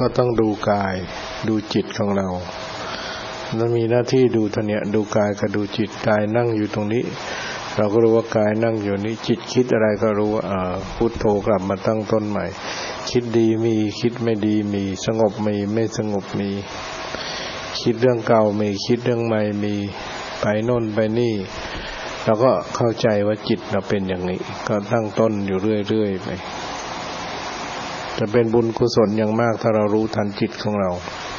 ก็ต้องดูกายดูจิตของเราแล้วมีหน้าที่ดูเท่านี้ดูกายกับดูจิตกายนั่งอยู่ตรงนี้เราก็รู้ว่ากายนั่งอยู่นี้จิตคิดอะไรก็รู้ว่าพุทโธกลับมาตั้งต้นใหม่คิดดีมีคิดไม่ดีมีสงบมีไม่สงบมีคิดเรื่องเก่ามีคิดเรื่องใหม่มีไปโน่นไปนี่เราก็เข้าใจว่าจิตเราเป็นอย่างนี้ก็ตั้งต้นอยู่เรื่อยๆไปจะเป็นบุญกุศลอย่างมากถ้าเรารู้ทันจิตของเรา